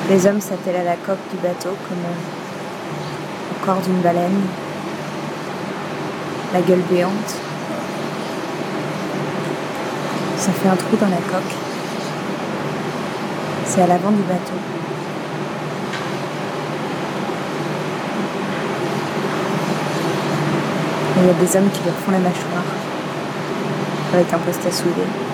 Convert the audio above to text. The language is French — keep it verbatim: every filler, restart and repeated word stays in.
Les hommes s'attellent à la coque du bateau comme au corps d'une baleine, la gueule béante. Ça fait un trou dans la coque. C'est à l'avant du bateau. Et il y a des hommes qui leur font la mâchoire avec un poste à souder.